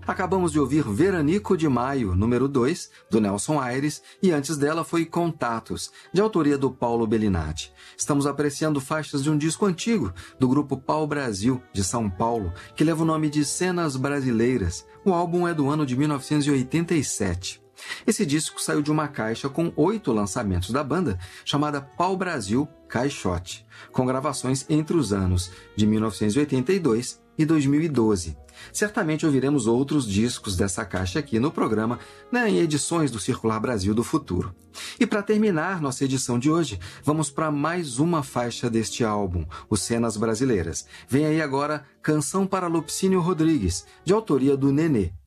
Acabamos de ouvir Veranico de Maio, número 2, do Nelson Aires, e antes dela foi Contatos, de autoria do Paulo Bellinati. Estamos apreciando faixas de um disco antigo, do grupo Pau Brasil, de São Paulo, que leva o nome de Cenas Brasileiras. O álbum é do ano de 1987. Esse disco saiu de uma caixa com 8 lançamentos da banda, chamada Pau Brasil Caixote, com gravações entre os anos de 1982 e 2012. Certamente ouviremos outros discos dessa caixa aqui no programa, em edições do Circular Brasil do futuro. E para terminar nossa edição de hoje, vamos para mais uma faixa deste álbum, o Cenas Brasileiras. Vem aí agora Canção para Lupicínio Rodrigues, de autoria do Nenê.